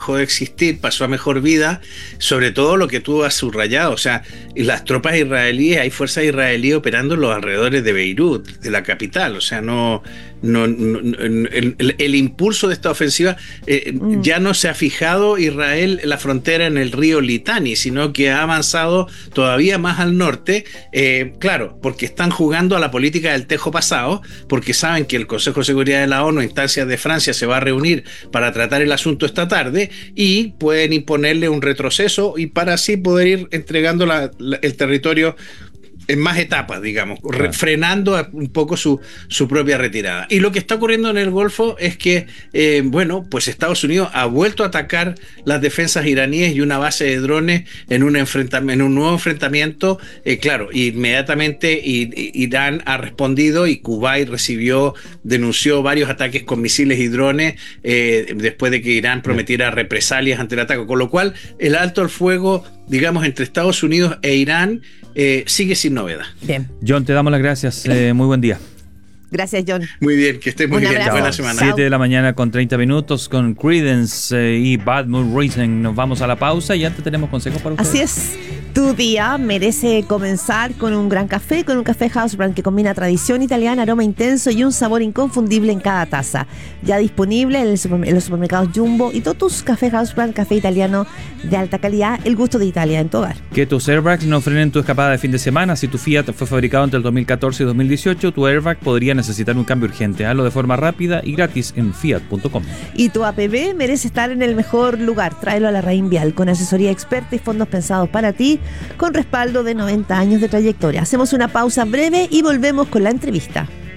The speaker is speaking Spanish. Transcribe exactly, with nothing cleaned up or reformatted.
dejó de existir, pasó a mejor vida, sobre todo lo que tú has subrayado, o sea, las tropas israelíes, hay fuerzas israelíes operando en los alrededores de Beirut, de la capital, o sea, no, no, no, no el, el, el impulso de esta ofensiva eh, mm. ya no se ha fijado Israel la frontera en el río Litani, sino que ha avanzado todavía más al norte, eh, claro, porque están jugando a la política del tejo pasado, porque saben que el Consejo de Seguridad de la ONU, instancias de Francia, se va a reunir para tratar el asunto esta tarde y pueden imponerle un retroceso y para así poder ir entregando la, la, el territorio en más etapas, digamos, claro. frenando un poco su, su propia retirada. Y lo que está ocurriendo en el Golfo es que, eh, bueno, pues Estados Unidos ha vuelto a atacar las defensas iraníes y una base de drones en un, enfrentamiento, en un nuevo enfrentamiento. Eh, claro, inmediatamente Irán ha respondido y Kuwait recibió, denunció varios ataques con misiles y drones eh, después de que Irán prometiera represalias ante el ataque. Con lo cual, el alto al fuego, digamos, entre Estados Unidos e Irán eh, sigue sin novedad. Bien. John, te damos las gracias. Eh, muy buen día. Gracias, John. Muy bien, que estés muy bien. Buena semana. siete de la mañana con treinta minutos con Creedence eh, y Bad Mood Rising. Nos vamos a la pausa y antes tenemos consejos para ustedes. Así es. Tu día merece comenzar con un gran café, con un café House Brand que combina tradición italiana, aroma intenso y un sabor inconfundible en cada taza. Ya disponible en, el super, en los supermercados Jumbo y todos tus café House Brand, café italiano de alta calidad, el gusto de Italia en tu hogar. Que tus airbags no frenen tu escapada de fin de semana. Si tu Fiat fue fabricado entre el dos mil catorce y dos mil dieciocho, tu airbag podría necesitar un cambio urgente. Hazlo de forma rápida y gratis en fiat punto com. Y tu A P B merece estar en el mejor lugar. Tráelo a la Raín Vial con asesoría experta y fondos pensados para ti, con respaldo de noventa años de trayectoria. Hacemos una pausa breve y volvemos con la entrevista.